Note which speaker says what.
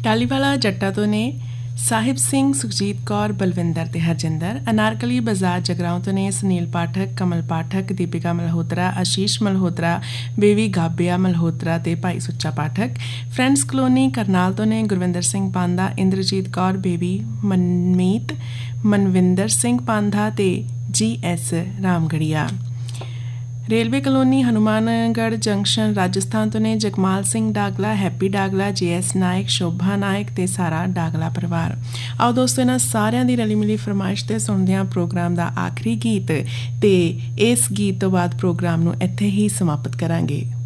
Speaker 1: ਟਾਲੀਵਾਲਾ ਜੱਟਾਂ ਤੋਂ ਨੇ ਸਾਹਿਬ ਸਿੰਘ, ਸੁਖਜੀਤ ਕੌਰ, ਬਲਵਿੰਦਰ ਤੇ ਹਰਜਿੰਦਰ। ਅਨਾਰਕਲੀ ਬਾਜ਼ਾਰ ਜਗਰਾਉਂ ਤੋਂ ਨੇ ਸੁਨੀਲ ਪਾਠਕ, ਕਮਲ ਪਾਠਕ, ਦੀਪਿਕਾ ਮਲਹੋਤਰਾ, ਆਸ਼ੀਸ਼ ਮਲਹੋਤਰਾ, ਬੇਬੀ ਗਾਬਿਆ ਮਲਹੋਤਰਾ ਤੇ ਭਾਈ ਸੁੱਚਾ ਪਾਠਕ। ਫਰੈਂਡਸ ਕਲੋਨੀ ਕਰਨਾਲ ਤੋਂ ਨੇ ਗੁਰਵਿੰਦਰ ਸਿੰਘ ਪਾਂਧਾ, ਇੰਦਰਜੀਤ ਕੌਰ, ਬੇਬੀ ਮਨਮੀਤ, ਮਨਵਿੰਦਰ ਸਿੰਘ ਪਾਂਧਾ ਤੇ GS Ramgarhia. Railway colony Hanumangarh junction Rajasthan ਤੋਂ ਨੇ ਜਗਮਾਲ ਸਿੰਘ ਡਾਗਲਾ, ਹੈਪੀ ਡਾਗਲਾ, JS ਨਾਇਕ, ਸ਼ੋਭਾ ਨਾਇਕ ਤੇ ਸਾਰਾ ਡਾਗਲਾ ਪਰਿਵਾਰ। ਆਓ ਦੋਸਤੋ, ਇਹਨਾਂ ਸਾਰਿਆਂ ਦੀ ਰਲੀ ਮਿਲੀ ਫਰਮਾਇਸ਼ ਤੇ ਸੁਣਦੇ ਹਾਂ ਪ੍ਰੋਗਰਾਮ ਦਾ ਆਖਰੀ ਗੀਤ, ਤੇ ਇਸ ਗੀਤ ਤੋਂ ਬਾਅਦ ਪ੍ਰੋਗਰਾਮ ਨੂੰ ਇੱਥੇ ਹੀ ਸਮਾਪਤ ਕਰਾਂਗੇ।